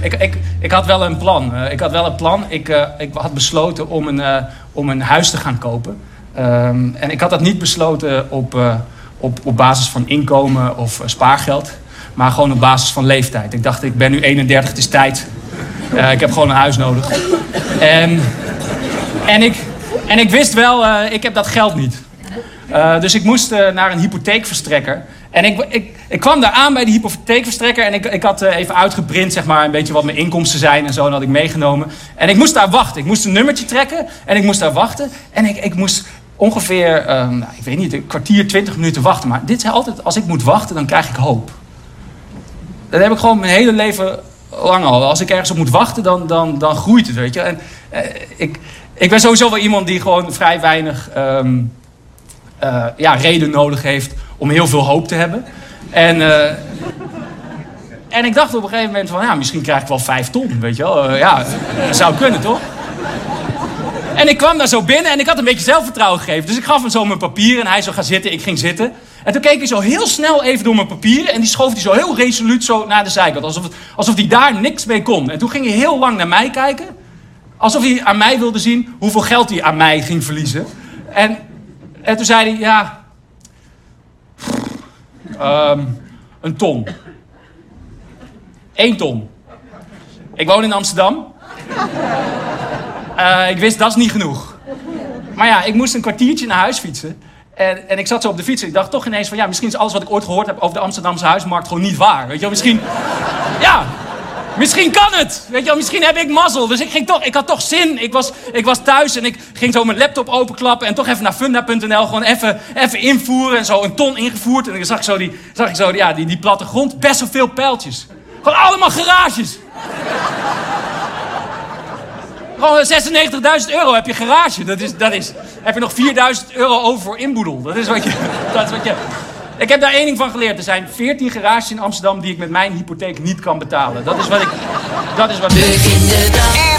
Ik had wel een plan. Ik had besloten om een huis te gaan kopen. En ik had dat niet besloten op basis van inkomen of spaargeld. Maar gewoon op basis van leeftijd. Ik dacht, ik ben nu 31, het is tijd. Ik heb gewoon een huis nodig. En ik wist wel, ik heb dat geld niet. Dus ik moest naar een hypotheekverstrekker. En ik kwam daar aan bij de hypotheekverstrekker. En ik had even uitgeprint, zeg maar, een beetje wat mijn inkomsten zijn en zo. En dat had ik meegenomen. En ik moest daar wachten. Ik moest een nummertje trekken. En ik moest daar wachten. En ik moest ongeveer, ik weet niet, een kwartier, 20 minuten wachten. Maar dit is altijd, als ik moet wachten, dan krijg ik hoop. Dat heb ik gewoon mijn hele leven lang al. Als ik ergens op moet wachten, dan groeit het, weet je. En ik ben sowieso wel iemand die gewoon vrij weinig reden nodig heeft om heel veel hoop te hebben. En ik dacht op een gegeven moment van, ja, misschien krijg ik wel 5 ton, weet je wel. Dat zou kunnen, toch? En ik kwam daar zo binnen en ik had een beetje zelfvertrouwen gegeven. Dus ik gaf hem zo mijn papieren en hij zo, ga zitten. Ik ging zitten. En toen keek hij zo heel snel even door mijn papieren. En die schoof hij zo heel resoluut zo naar de zijkant. Alsof hij daar niks mee kon. En toen ging hij heel lang naar mij kijken. Alsof hij aan mij wilde zien hoeveel geld hij aan mij ging verliezen. En toen zei hij, ja... een ton. 1 ton. Ik woon in Amsterdam. Ik wist, dat is niet genoeg. Maar ja, ik moest een kwartiertje naar huis fietsen. En ik zat zo op de fiets en ik dacht toch ineens van... ja, misschien is alles wat ik ooit gehoord heb over de Amsterdamse huismarkt gewoon niet waar. Weet je wel, misschien... ja, misschien kan het. Weet je wel, misschien heb ik mazzel. Dus ik had toch zin. Ik was thuis en ik ging zo mijn laptop openklappen... en toch even naar funda.nl gewoon even invoeren... en zo een ton ingevoerd. En dan zag ik zo die plattegrond. Best wel veel pijltjes. Gewoon allemaal garages. Gewoon 96.000 € heb je garage. Dat is, heb je nog 4.000 € over voor inboedel. Dat is wat je... Ik heb daar één ding van geleerd. Er zijn 14 garages in Amsterdam die ik met mijn hypotheek niet kan betalen. Dat is wat ik...